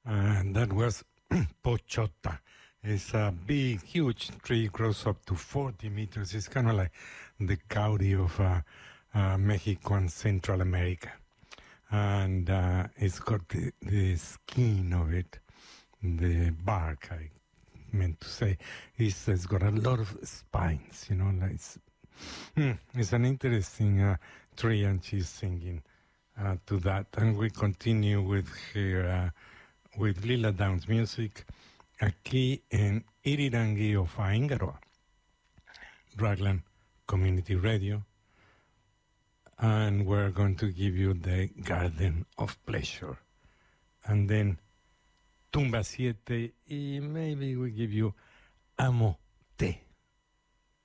And that was Pochota. It's a big, huge tree, grows up to 40 meters. It's kind of like the coyote of Mexico and Central America. And it's got the skin of it, the bark, I meant to say. It's got a lot of spines, like it's an interesting tree, and she's singing to that. And we continue with her, with Lila Downs music, aquí en Irirangi of Aingaroa, Raglan Community Radio. And we're going to give you the Garden of Pleasure. And then Tumba 7, y maybe we give you Amo Te.